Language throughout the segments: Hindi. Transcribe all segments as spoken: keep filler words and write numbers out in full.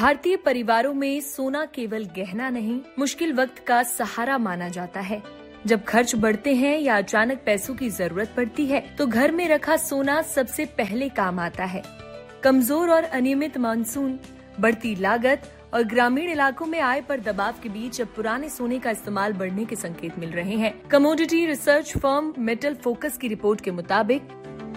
भारतीय परिवारों में सोना केवल गहना नहीं, मुश्किल वक्त का सहारा माना जाता है। जब खर्च बढ़ते हैं या अचानक पैसों की जरूरत पड़ती है तो घर में रखा सोना सबसे पहले काम आता है। कमजोर और अनियमित मानसून, बढ़ती लागत और ग्रामीण इलाकों में आय पर दबाव के बीच अब पुराने सोने का इस्तेमाल बढ़ने के संकेत मिल रहे हैं। Commodity research firm metal focus की रिपोर्ट के मुताबिक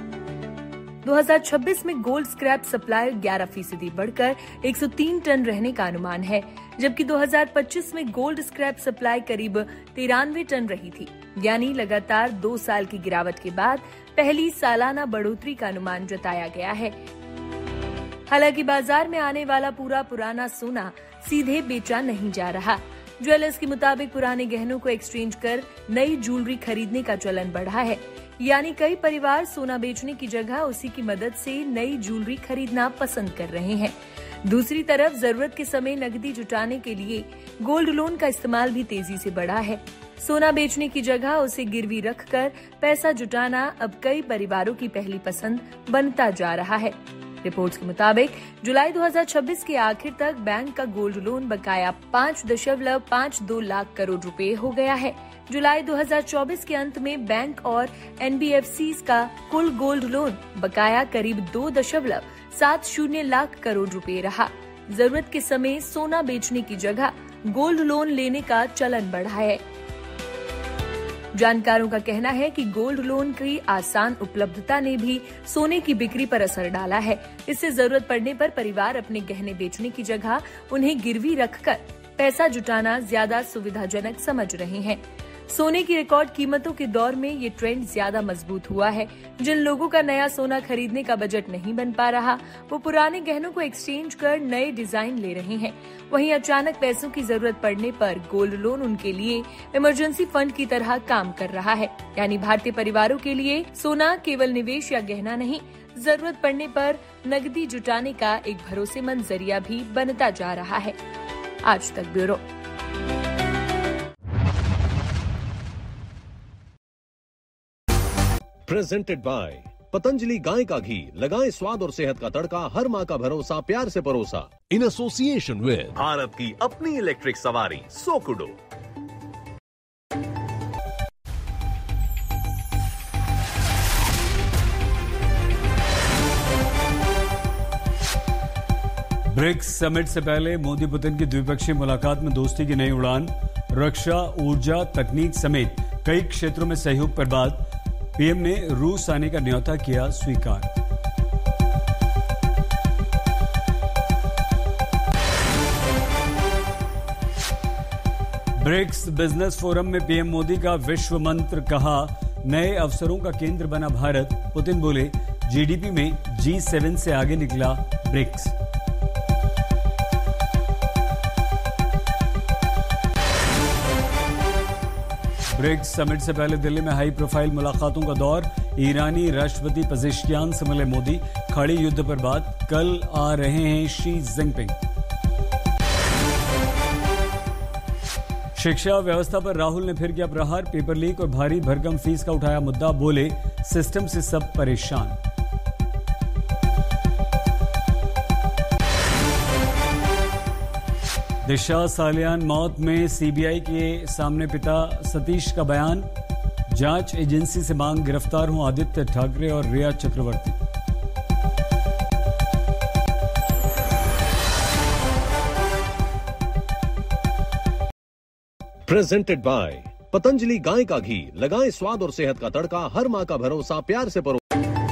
दो हज़ार छब्बीस में गोल्ड स्क्रैप सप्लाई ग्यारह फीसदी बढ़कर एक सौ तीन टन रहने का अनुमान है, जबकि दो हज़ार पच्चीस में गोल्ड स्क्रैप सप्लाई करीब तिरानवे टन रही थी। यानी लगातार दो साल की गिरावट के बाद पहली सालाना बढ़ोतरी का अनुमान जताया गया है। हालांकि बाजार में आने वाला पूरा पुराना सोना सीधे बेचा नहीं जा रहा। ज्वेलर्स के मुताबिक पुराने गहनों को एक्सचेंज कर नई ज्वेलरी खरीदने का चलन बढ़ा है। यानी कई परिवार सोना बेचने की जगह उसी की मदद से नई ज्वेलरी खरीदना पसंद कर रहे हैं। दूसरी तरफ जरूरत के समय नकदी जुटाने के लिए गोल्ड लोन का इस्तेमाल भी तेजी से बढ़ा है। सोना बेचने की जगह उसे गिरवी रखकर पैसा जुटाना अब कई परिवारों की पहली पसंद बनता जा रहा है। रिपोर्ट्स के मुताबिक जुलाई दो हज़ार छब्बीस के आखिर तक बैंक का गोल्ड लोन बकाया पाँच दशमलव पाँच दो लाख करोड़ रुपए हो गया है। जुलाई दो हज़ार चौबीस के अंत में बैंक और एन बी एफ सी का कुल गोल्ड लोन बकाया करीब दो दशमलव सात शून्य लाख करोड़ रुपए रहा। जरूरत के समय सोना बेचने की जगह गोल्ड लोन लेने का चलन बढ़ा है। जानकारों का कहना है कि गोल्ड लोन की आसान उपलब्धता ने भी सोने की बिक्री पर असर डाला है। इससे जरूरत पड़ने पर परिवार अपने गहने बेचने की जगह उन्हें गिरवी रखकर पैसा जुटाना ज्यादा सुविधाजनक समझ रहे हैं। सोने की रिकॉर्ड कीमतों के दौर में ये ट्रेंड ज्यादा मजबूत हुआ है। जिन लोगों का नया सोना खरीदने का बजट नहीं बन पा रहा, वो पुराने गहनों को एक्सचेंज कर नए डिजाइन ले रहे हैं। वहीं अचानक पैसों की जरूरत पड़ने पर गोल्ड लोन उनके लिए इमरजेंसी फंड की तरह काम कर रहा है। यानी भारतीय परिवारों के लिए सोना केवल निवेश या गहना नहीं, जरूरत पड़ने पर नकदी जुटाने का एक भरोसेमंद जरिया भी बनता जा रहा है। आज तक ब्यूरो। प्रेजेंटेड बाय पतंजलि गाय का घी, लगाएं स्वाद और सेहत का तड़का, हर माँ का भरोसा, प्यार से परोसा। इन एसोसिएशन विद भारत की अपनी इलेक्ट्रिक सवारी सोकुडो। ब्रिक्स समिट से पहले मोदी पुतिन की द्विपक्षीय मुलाकात में दोस्ती की नई उड़ान, रक्षा, ऊर्जा, तकनीक समेत कई क्षेत्रों में सहयोग पर बात। पीएम ने रूस आने का न्योता किया स्वीकार। ब्रिक्स बिजनेस फोरम में पीएम मोदी का विश्व मंत्र कहा, नए अवसरों का केंद्र बना भारत। पुतिन बोले, जीडीपी में जी सेवन से आगे निकला ब्रिक्स। ब्रिक्स समिट से पहले दिल्ली में हाई प्रोफाइल मुलाकातों का दौर। ईरानी राष्ट्रपति पेजेश्कियान से मिले मोदी, खाड़ी युद्ध पर बात। कल आ रहे हैं शी जिनपिंग। शिक्षा व्यवस्था पर राहुल ने फिर किया प्रहार। पेपर लीक और भारी भरकम फीस का उठाया मुद्दा, बोले सिस्टम से सब परेशान। दिशा सालियान मौत में सीबीआई के सामने पिता सतीश का बयान। जांच एजेंसी से मांग, गिरफ्तार हों आदित्य ठाकरे और रिया चक्रवर्ती। प्रेजेंटेड बाय पतंजलि गाय का घी, लगाएं स्वाद और सेहत का तड़का, हर माँ का भरोसा, प्यार से परोसा।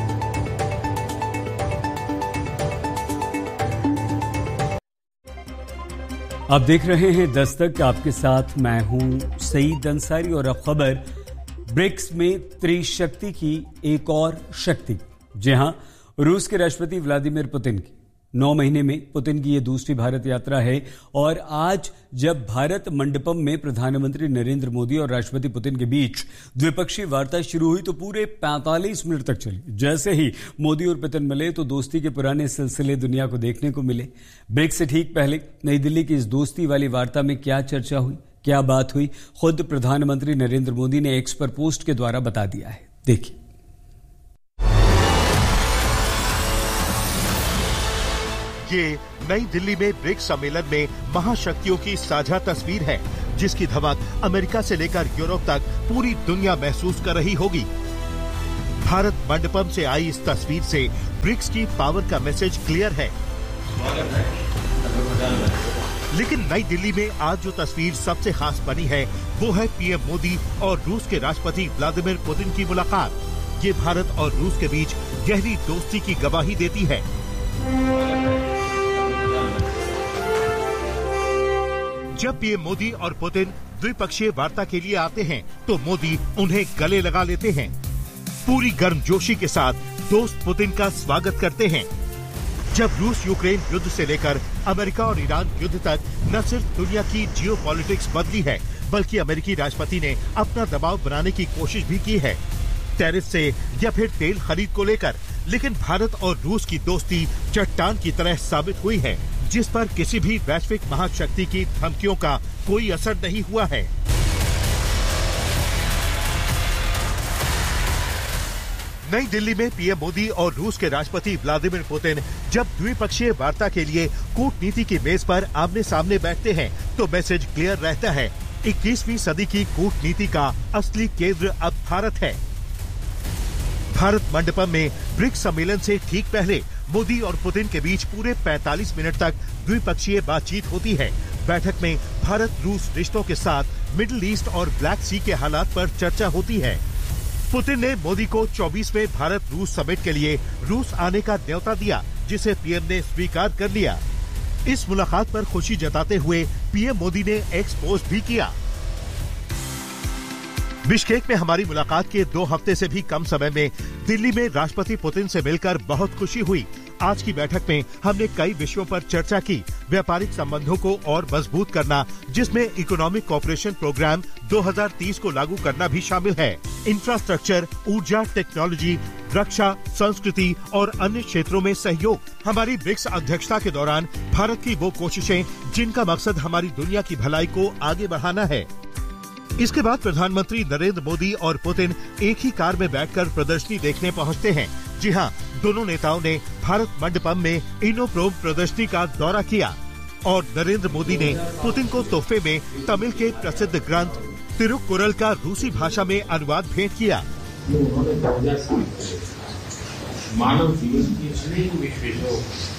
आप देख रहे हैं दस्तक, आपके साथ मैं हूं सईद अंसारी। और अब खबर, ब्रिक्स में त्रिशक्ति की एक और शक्ति। जी हां, रूस के राष्ट्रपति व्लादिमीर पुतिन की नौ महीने में पुतिन की यह दूसरी भारत यात्रा है। और आज जब भारत मंडपम में प्रधानमंत्री नरेंद्र मोदी और राष्ट्रपति पुतिन के बीच द्विपक्षीय वार्ता शुरू हुई तो पूरे पैंतालीस मिनट तक चली। जैसे ही मोदी और पुतिन मिले तो दोस्ती के पुराने सिलसिले दुनिया को देखने को मिले। ब्रेक से ठीक पहले नई दिल्ली की इस दोस्ती वाली वार्ता में क्या चर्चा हुई, क्या बात हुई, खुद प्रधानमंत्री नरेंद्र मोदी ने एक्स पर पोस्ट के द्वारा बता दिया है। देखिए। ये नई दिल्ली में ब्रिक्स सम्मेलन में महाशक्तियों की साझा तस्वीर है, जिसकी धमक अमेरिका से लेकर यूरोप तक पूरी दुनिया महसूस कर रही होगी। भारत मंडपम से आई इस तस्वीर से ब्रिक्स की पावर का मैसेज क्लियर है। लेकिन नई दिल्ली में आज जो तस्वीर सबसे खास बनी है वो है पीएम मोदी और रूस के राष्ट्रपति व्लादिमीर पुतिन की मुलाकात। ये भारत और रूस के बीच गहरी दोस्ती की गवाही देती है। जब पीएम मोदी और पुतिन द्विपक्षीय वार्ता के लिए आते हैं तो मोदी उन्हें गले लगा लेते हैं। पूरी गर्मजोशी के साथ दोस्त पुतिन का स्वागत करते हैं। जब रूस यूक्रेन युद्ध से लेकर अमेरिका और ईरान युद्ध तक न सिर्फ दुनिया की जियोपॉलिटिक्स बदली है, बल्कि अमेरिकी राष्ट्रपति ने अपना दबाव बनाने की कोशिश भी की है, टैरिफ से या फिर तेल खरीद को लेकर। लेकिन भारत और रूस की दोस्ती चट्टान की तरह साबित हुई है, जिस पर किसी भी वैश्विक महाशक्ति की धमकियों का कोई असर नहीं हुआ है। नई दिल्ली में पीएम मोदी और रूस के राष्ट्रपति व्लादिमीर पुतिन जब द्विपक्षीय वार्ता के लिए कूटनीति की मेज पर आमने सामने बैठते हैं तो मैसेज क्लियर रहता है। इक्कीसवीं सदी की कूटनीति का असली केंद्र अब भारत है। भारत मंडपम में ब्रिक्स सम्मेलन से ठीक पहले मोदी और पुतिन के बीच पूरे पैंतालीस मिनट तक द्विपक्षीय बातचीत होती है। बैठक में भारत रूस रिश्तों के साथ मिडिल ईस्ट और ब्लैक सी के हालात पर चर्चा होती है। पुतिन ने मोदी को चौबीसवें भारत रूस समिट के लिए रूस आने का न्योता दिया, जिसे पीएम ने स्वीकार कर लिया। इस मुलाकात पर खुशी जताते हुए पीएम मोदी ने एक्स पोस्ट भी किया। बिश्केक में हमारी मुलाकात के दो हफ्ते से भी कम समय में दिल्ली में राष्ट्रपति पुतिन से मिलकर बहुत खुशी हुई। आज की बैठक में हमने कई विषयों पर चर्चा की। व्यापारिक संबंधों को और मजबूत करना, जिसमें इकोनॉमिक कोऑपरेशन प्रोग्राम दो हज़ार तीस को लागू करना भी शामिल है। इंफ्रास्ट्रक्चर, ऊर्जा, टेक्नोलॉजी, रक्षा, संस्कृति और अन्य क्षेत्रों में सहयोग। हमारी ब्रिक्स अध्यक्षता के दौरान भारत की वो कोशिशें जिनका मकसद हमारी दुनिया की भलाई को आगे बढ़ाना है। इसके बाद प्रधानमंत्री नरेंद्र मोदी और पुतिन एक ही कार में बैठकर प्रदर्शनी देखने पहुंचते हैं। जी हां, दोनों नेताओं ने भारत मंडपम में इनोप्रोम प्रदर्शनी का दौरा किया और नरेंद्र मोदी ने पुतिन को तोहफे में तमिल के प्रसिद्ध ग्रंथ तिरुकुरल का रूसी भाषा में अनुवाद भेंट किया। मानव जीवन की अनेक विशेषों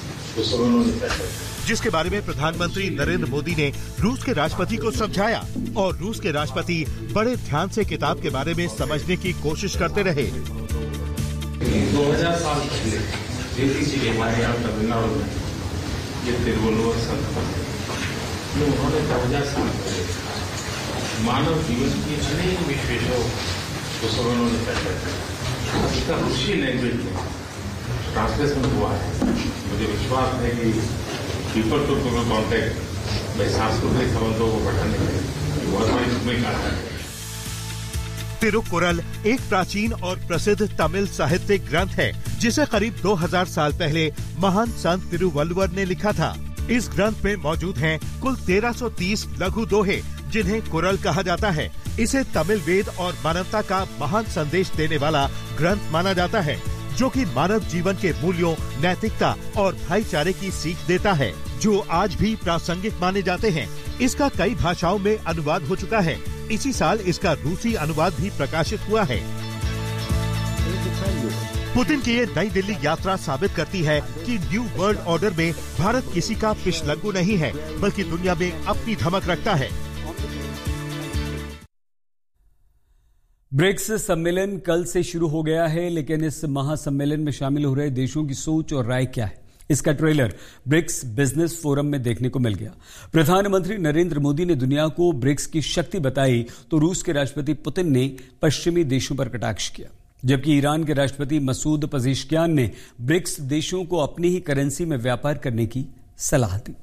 जिसके बारे में प्रधानमंत्री नरेंद्र मोदी ने रूस के राष्ट्रपति को समझाया और रूस के राष्ट्रपति बड़े ध्यान से किताब के बारे में समझने की कोशिश करते रहे। दो हज़ार साल पहले हमारे यहाँ तमिलनाडु में ये तिरुवल्लुवर संत में उन्होंने दो हज़ार साल पहले मानव जीवन की अनेक विशेषों को उन्होंने पहले इसका रूसी लैंग्वेज में ट्रांसलेशन हुआ है। मुझे विश्वास है कि पीपल टू पीपल कॉन्टैक्ट में सांस्कृतिक संबंधों को बढ़ाने में बहुत बड़ी भूमिका है। तिरुकुरल एक प्राचीन और प्रसिद्ध तमिल साहित्यिक ग्रंथ है, जिसे करीब दो हज़ार साल पहले महान संत तिरुवल्लुवर ने लिखा था। इस ग्रंथ में मौजूद हैं कुल तेरह सौ तीस लघु दोहे, जिन्हें कुरल कहा जाता है। इसे तमिल वेद और मानवता का महान संदेश देने वाला ग्रंथ माना जाता है, जो कि मानव जीवन के मूल्यों, नैतिकता और भाईचारे की सीख देता है, जो आज भी प्रासंगिक माने जाते हैं। इसका कई भाषाओं में अनुवाद हो चुका है। इसी साल इसका रूसी अनुवाद भी प्रकाशित हुआ है। पुतिन की ये नई दिल्ली यात्रा साबित करती है कि न्यू वर्ल्ड ऑर्डर में भारत किसी का पिछलग्गू नहीं है, बल्कि दुनिया में अपनी धमक रखता है। ब्रिक्स सम्मेलन कल से शुरू हो गया है, लेकिन इस महासम्मेलन में शामिल हो रहे देशों की सोच और राय क्या है, इसका ट्रेलर ब्रिक्स बिजनेस फोरम में देखने को मिल गया। प्रधानमंत्री नरेंद्र मोदी ने दुनिया को ब्रिक्स की शक्ति बताई तो रूस के राष्ट्रपति पुतिन ने पश्चिमी देशों पर कटाक्ष किया, जबकि ईरान के राष्ट्रपति मसूद पजेश्कियान ने ब्रिक्स देशों को अपनी ही करेंसी में व्यापार करने की सलाह दी।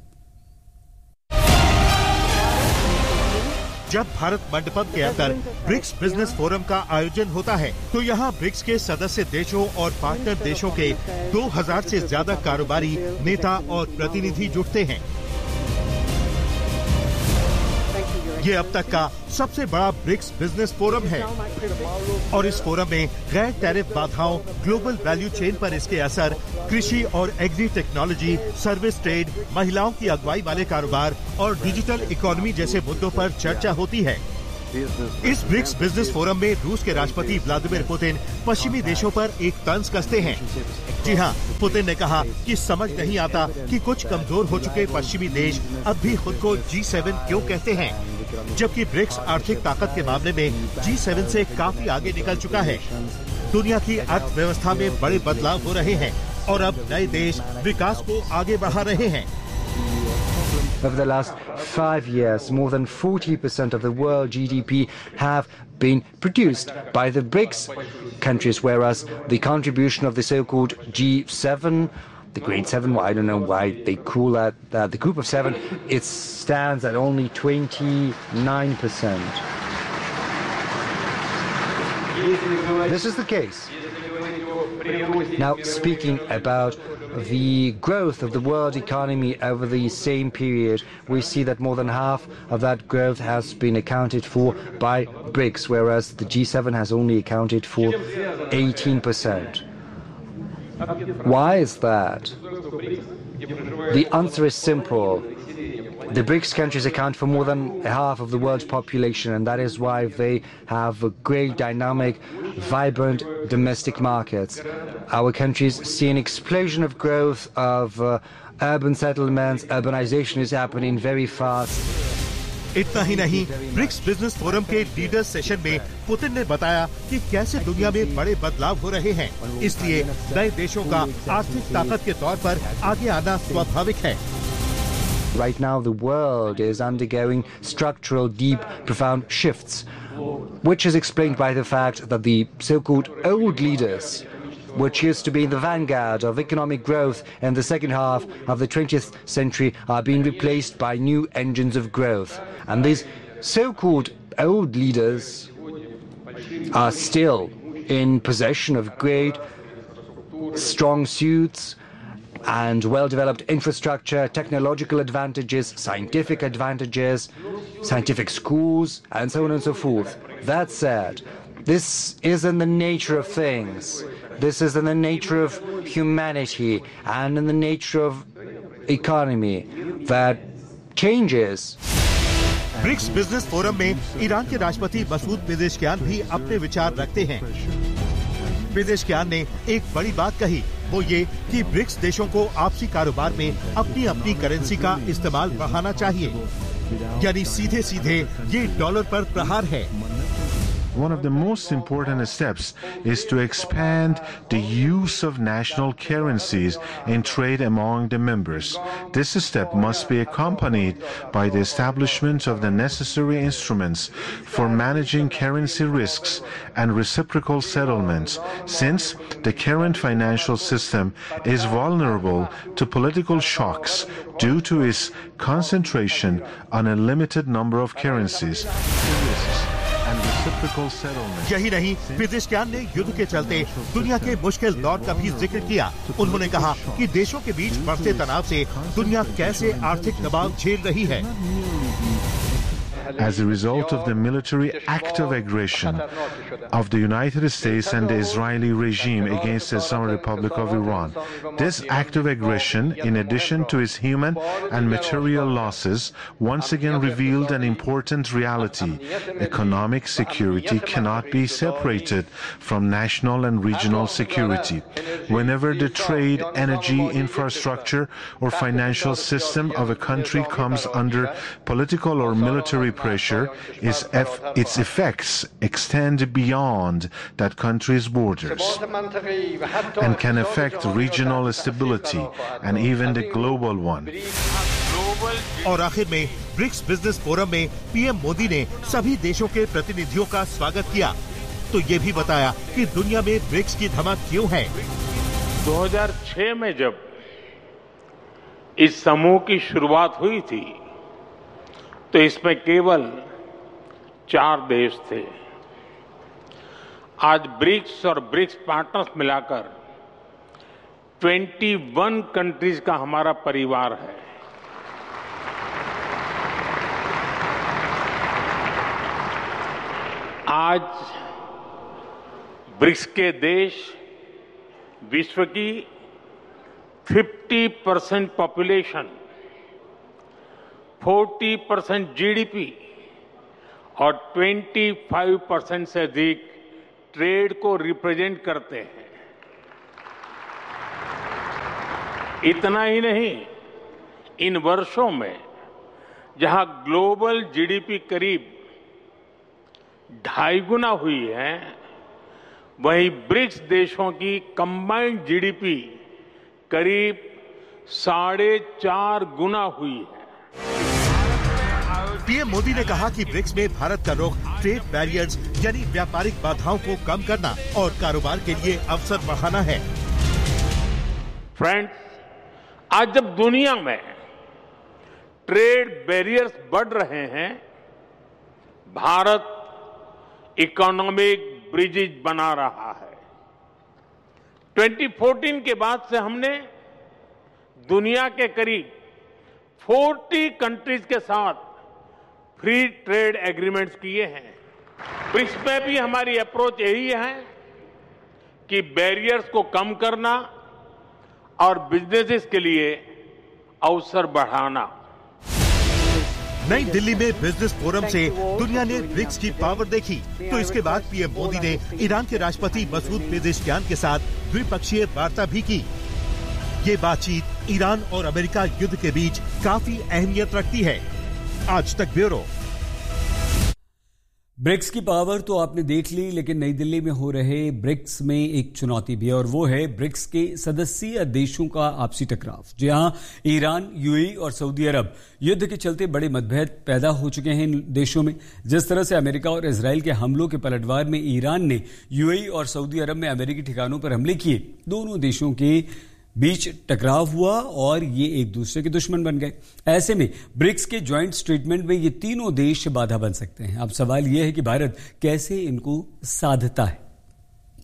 जब भारत मंडपम के अंदर ब्रिक्स बिजनेस फोरम का आयोजन होता है तो यहाँ ब्रिक्स के सदस्य देशों और पार्टनर देशों के दो हज़ार से ज्यादा कारोबारी नेता और प्रतिनिधि जुटते हैं। ये अब तक का सबसे बड़ा ब्रिक्स बिजनेस फोरम है और इस फोरम में गैर टैरिफ बाधाओं, ग्लोबल वैल्यू चेन पर इसके असर, कृषि और एग्री टेक्नोलॉजी, सर्विस ट्रेड, महिलाओं की अगुवाई वाले कारोबार और डिजिटल इकोनॉमी जैसे मुद्दों पर चर्चा होती है। इस ब्रिक्स बिजनेस फोरम में रूस के राष्ट्रपति व्लादिमीर पुतिन पश्चिमी देशों पर एक तंज कसते हैं। जी हाँ, पुतिन ने कहा कि समझ नहीं आता कि कुछ कमजोर हो चुके पश्चिमी देश अब भी खुद को जी सेवन क्यों कहते हैं, जबकि ब्रिक्स आर्थिक ताकत के मामले में जी सेवन से काफी आगे निकल चुका है। दुनिया की अर्थव्यवस्था में बड़े बदलाव हो रहे हैं और अब नए देश विकास को आगे बढ़ा रहे हैं। Over the last five years, more than forty percent of the world G D P have been produced by the BRICS countries, whereas the contribution of the so-called G seven, the Great Seven, well, I don't know why they call that, uh, the Group of Seven, it stands at only twenty-nine percent. This is the case. Now, speaking about the growth of the world economy over the same period, we see that more than half of that growth has been accounted for by BRICS, whereas the G seven has only accounted for eighteen percent. Why is that? The answer is simple. The BRICS countries account for more than half of the world's population, and that is why they have a great, dynamic, vibrant domestic markets. Our countries see an explosion of growth of uh, urban settlements. Urbanization is happening very fast. इतना ही नहीं, ब्रिक्स बिजनेस फोरम के लीडर्स सेशन में पुतिन ने बताया कि कैसे दुनिया में बड़े बदलाव हो रहे हैं, इसलिए नए देशों का आर्थिक ताकत के तौर पर आगे आना स्वाभाविक है। Right now, the world is undergoing structural, deep, profound shifts, which is explained by the fact that the so-called old leaders, which used to be in the vanguard of economic growth in the second half of the twentieth century, are being replaced by new engines of growth. And these so-called old leaders are still in possession of great, strong suits and well-developed infrastructure, technological advantages, scientific advantages, scientific schools, and so on and so forth. That said, this is in the nature of things. This is in the nature of humanity and in the nature of economy that changes. BRICS business forum में ईरान के राष्ट्रपति मसूद पेजेशकियान भी अपने विचार रखते हैं। पेजेशकियान ने एक बड़ी बात कही, वो ये कि ब्रिक्स देशों को आपसी कारोबार में अपनी अपनी करेंसी का इस्तेमाल बढ़ाना चाहिए, यानी सीधे सीधे ये डॉलर पर प्रहार है। One of the most important steps is to expand the use of national currencies in trade among the members. This step must be accompanied by the establishment of the necessary instruments for managing currency risks and reciprocal settlements, since the current financial system is vulnerable to political shocks due to its concentration on a limited number of currencies. यही नहीं, पेजेशकियान ने युद्ध के चलते दुनिया के मुश्किल दौर का भी जिक्र किया। उन्होंने कहा कि देशों के बीच बढ़ते तनाव से दुनिया कैसे आर्थिक दबाव झेल रही है। As a result of the military act of aggression of the United States and the Israeli regime against the Islamic Republic of Iran. This act of aggression, in addition to its human and material losses, once again revealed an important reality. Economic security cannot be separated from national and regional security. Whenever the trade, energy, infrastructure, or financial system of a country comes under political or military pressure, its, eff its effects extend beyond that country's borders and can affect regional stability and even the global one. और आखिर में ब्रिक्स बिजनेस फोरम में पीएम मोदी ने सभी देशों के प्रतिनिधियों का स्वागत किया, तो ये भी बताया कि दुनिया में ब्रिक्स की धमक क्यों है। दो हज़ार छह में जब इस समूह की शुरुआत हुई थी तो इसमें केवल चार देश थे। आज ब्रिक्स और ब्रिक्स पार्टनर्स मिलाकर इक्कीस कंट्रीज का हमारा परिवार है। आज ब्रिक्स के देश विश्व की पचास परसेंट पॉपुलेशन, चालीस परसेंट जीडीपी और पच्चीस परसेंट से अधिक ट्रेड को रिप्रेजेंट करते हैं। इतना ही नहीं, इन वर्षों में जहां ग्लोबल जीडीपी करीब ढाई गुना हुई है, वहीं ब्रिक्स देशों की कंबाइंड जीडीपी करीब साढ़े चार गुना हुई है। पीएम मोदी ने कहा कि ब्रिक्स में भारत का रुख ट्रेड बैरियर्स यानी व्यापारिक बाधाओं को कम करना और कारोबार के लिए अवसर बढ़ाना है। फ्रेंड्स, आज जब दुनिया में ट्रेड बैरियर्स बढ़ रहे हैं, भारत इकोनॉमिक ब्रिजेज बना रहा है। दो हज़ार चौदह के बाद से हमने दुनिया के करीब चालीस कंट्रीज के साथ फ्री ट्रेड एग्रीमेंट्स किए हैं। ब्रिक्स में भी हमारी अप्रोच यही है कि बैरियर्स को कम करना और बिजनेसेस के लिए अवसर बढ़ाना। नई दिल्ली में बिजनेस फोरम से दुनिया ने ब्रिक्स की पावर देखी, तो इसके बाद पीएम मोदी ने ईरान के राष्ट्रपति मसूद पेजेश्कियान के साथ द्विपक्षीय वार्ता भी की। ये बातचीत ईरान और अमेरिका युद्ध के बीच काफी अहमियत रखती है। आज तक ब्यूरो। ब्रिक्स की पावर तो आपने देख ली, लेकिन नई दिल्ली में हो रहे ब्रिक्स में एक चुनौती भी है, और वो है ब्रिक्स के सदस्यीय देशों का आपसी टकराव। जहां ईरान, यूएई और सऊदी अरब युद्ध के चलते बड़े मतभेद पैदा हो चुके हैं इन देशों में। जिस तरह से अमेरिका और इजराइल के हमलों के पलटवार में ईरान ने यूएई और सऊदी अरब में अमेरिकी ठिकानों पर हमले किए, दोनों देशों के बीच टकराव हुआ और ये एक दूसरे के दुश्मन बन गए। ऐसे में ब्रिक्स के ज्वाइंट स्टेटमेंट में ये तीनों देश बाधा बन सकते हैं। अब सवाल यह है कि भारत कैसे इनको साधता है।